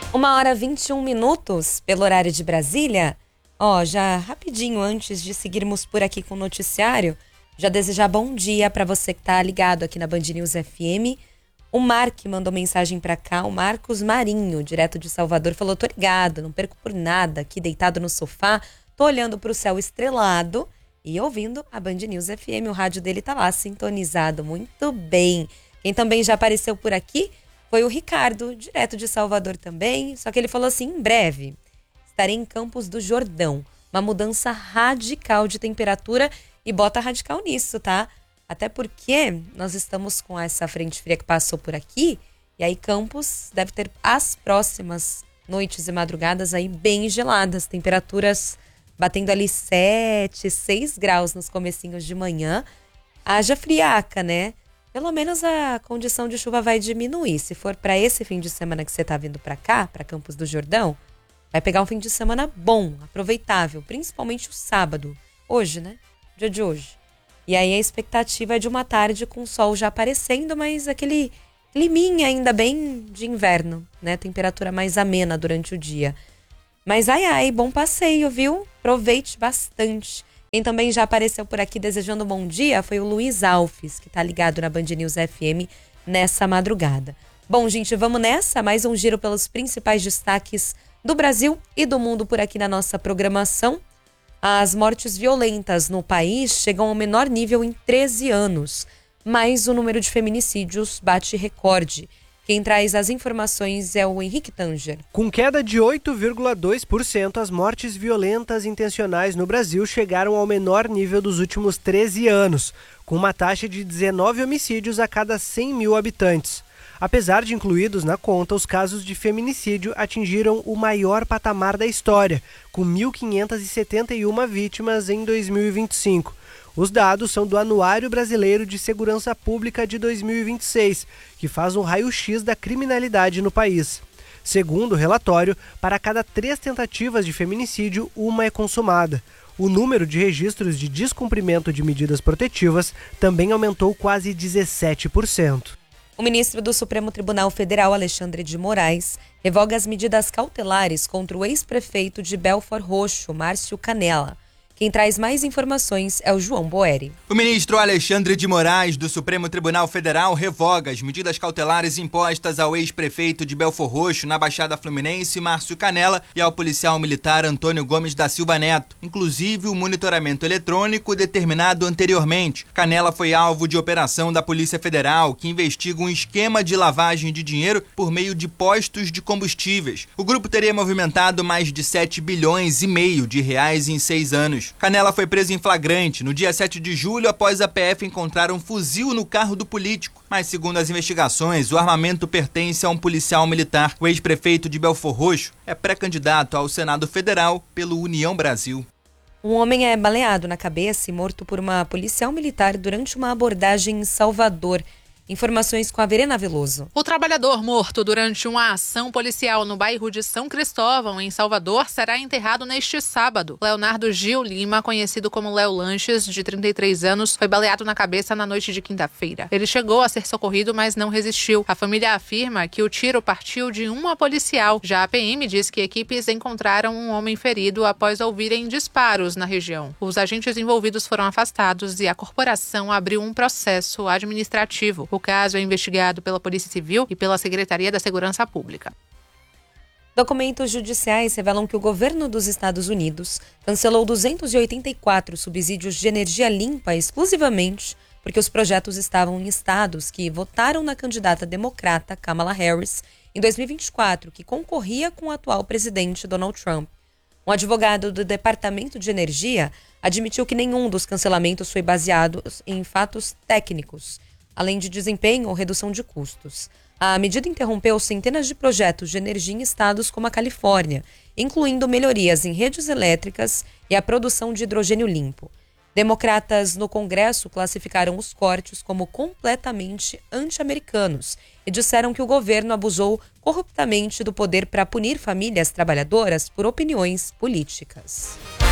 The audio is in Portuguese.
1h21 pelo horário de Brasília. Já rapidinho, antes de seguirmos por aqui com o noticiário, já desejar bom dia para você que tá ligado aqui na Band News FM. O Mark mandou mensagem para cá, o Marcos Marinho, direto de Salvador, falou: tô ligado, não perco por nada, aqui deitado no sofá, tô olhando pro céu estrelado e ouvindo a Band News FM. O rádio dele tá lá sintonizado, muito bem. Quem também já apareceu por aqui foi o Ricardo, direto de Salvador também, só que ele falou assim: em breve estarei em Campos do Jordão. Uma mudança radical de temperatura, e bota radical nisso, tá? Até porque nós estamos com essa frente fria que passou por aqui, e aí Campos deve ter as próximas noites e madrugadas aí bem geladas, temperaturas batendo ali 7, 6 graus nos comecinhos de manhã. Haja friaca, né? Pelo menos a condição de chuva vai diminuir. Se for para esse fim de semana que você tá vindo para cá, para Campos do Jordão, vai pegar um fim de semana bom, aproveitável, principalmente o sábado. Hoje, né? Dia de hoje. E aí a expectativa é de uma tarde com o sol já aparecendo, mas aquele climinha ainda bem de inverno, né? Temperatura mais amena durante o dia. Mas bom passeio, viu? Aproveite bastante. Quem também já apareceu por aqui desejando um bom dia foi o Luiz Alves, que tá ligado na Band News FM nessa madrugada. Bom, gente, vamos nessa. Mais um giro pelos principais destaques do Brasil e do mundo por aqui na nossa programação. As mortes violentas no país chegam ao menor nível em 13 anos, mas o número de feminicídios bate recorde. Quem traz as informações é o Henrique Tanger. Com queda de 8,2%, as mortes violentas intencionais no Brasil chegaram ao menor nível dos últimos 13 anos, com uma taxa de 19 homicídios a cada 100 mil habitantes. Apesar de incluídos na conta, os casos de feminicídio atingiram o maior patamar da história, com 1.571 vítimas em 2025. Os dados são do Anuário Brasileiro de Segurança Pública de 2026, que faz um raio-x da criminalidade no país. Segundo o relatório, para cada 3 tentativas de feminicídio, uma é consumada. O número de registros de descumprimento de medidas protetivas também aumentou quase 17%. O ministro do Supremo Tribunal Federal, Alexandre de Moraes, revoga as medidas cautelares contra o ex-prefeito de Belford Roxo, Márcio Canela. Quem traz mais informações é o João Boeri. O ministro Alexandre de Moraes, do Supremo Tribunal Federal, revoga as medidas cautelares impostas ao ex-prefeito de Belford Roxo, na Baixada Fluminense, Márcio Canela, e ao policial militar Antônio Gomes da Silva Neto, inclusive o monitoramento eletrônico determinado anteriormente. Canela foi alvo de operação da Polícia Federal, que investiga um esquema de lavagem de dinheiro por meio de postos de combustíveis. O grupo teria movimentado mais de 7,5 bilhões de reais em 6 anos. Canela foi preso em flagrante no dia 7 de julho após a PF encontrar um fuzil no carro do político. Mas, segundo as investigações, o armamento pertence a um policial militar. O ex-prefeito de Belford Roxo é pré-candidato ao Senado Federal pelo União Brasil. Um homem é baleado na cabeça e morto por uma policial militar durante uma abordagem em Salvador. Informações com a Verena Veloso. O trabalhador morto durante uma ação policial no bairro de São Cristóvão, em Salvador, será enterrado neste sábado. Leonardo Gil Lima, conhecido como Léo Lanches, de 33 anos, foi baleado na cabeça na noite de quinta-feira. Ele chegou a ser socorrido, mas não resistiu. A família afirma que o tiro partiu de uma policial. Já a PM diz que equipes encontraram um homem ferido após ouvirem disparos na região. Os agentes envolvidos foram afastados e a corporação abriu um processo administrativo. O caso é investigado pela Polícia Civil e pela Secretaria da Segurança Pública. Documentos judiciais revelam que o governo dos Estados Unidos cancelou 284 subsídios de energia limpa exclusivamente porque os projetos estavam em estados que votaram na candidata democrata Kamala Harris em 2024, que concorria com o atual presidente Donald Trump. Um advogado do Departamento de Energia admitiu que nenhum dos cancelamentos foi baseado em fatos técnicos, além de desempenho ou redução de custos. A medida interrompeu centenas de projetos de energia em estados como a Califórnia, incluindo melhorias em redes elétricas e a produção de hidrogênio limpo. Democratas no Congresso classificaram os cortes como completamente anti-americanos e disseram que o governo abusou corruptamente do poder para punir famílias trabalhadoras por opiniões políticas.